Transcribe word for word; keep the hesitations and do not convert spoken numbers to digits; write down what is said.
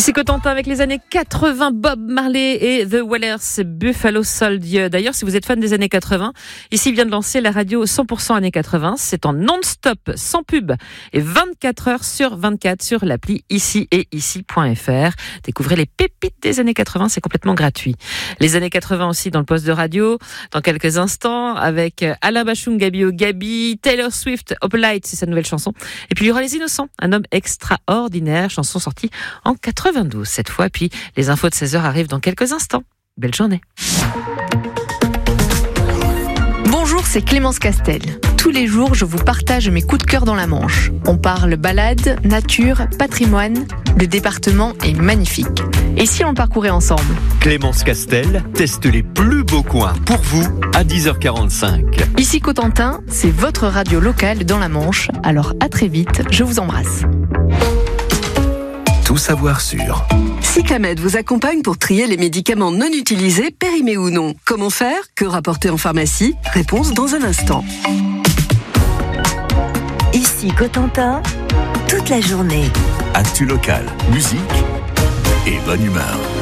Ici Cotentin avec les années quatre-vingts, Bob Marley et The Wailers, Buffalo Soldier. D'ailleurs, si vous êtes fan des années quatre-vingts, ici vient de lancer la radio cent pour cent années quatre-vingts. C'est en non-stop, sans pub et vingt-quatre heures sur vingt-quatre sur l'appli ici et ici point f r. Découvrez les pépites des années quatre-vingts, c'est complètement gratuit. Les années quatre-vingts aussi dans le poste de radio, dans quelques instants, avec Alain Bachung, Gabi O Gabi, Taylor Swift, Opalite, c'est sa nouvelle chanson. Et puis il y aura Les Innocents, un homme extraordinaire, chanson sortie en quatre-vingt-douze cette fois. Puis les infos de seize heures arrivent dans quelques instants. Belle journée. Bonjour, c'est Clémence Castel. Tous les jours, je vous partage mes coups de cœur dans la Manche. On parle balade, nature, patrimoine. Le département est magnifique. Et si on le parcourait ensemble ? Clémence Castel teste les plus beaux coins pour vous à dix heures quarante-cinq. Ici Cotentin, c'est votre radio locale dans la Manche. Alors à très vite, je vous embrasse. Tout savoir sur Cyclamed vous accompagne pour trier les médicaments non utilisés, périmés ou non. Comment faire ? Que rapporter en pharmacie ? Réponse dans un instant. Ici Cotentin, toute la journée. Actu local, musique et bonne humeur.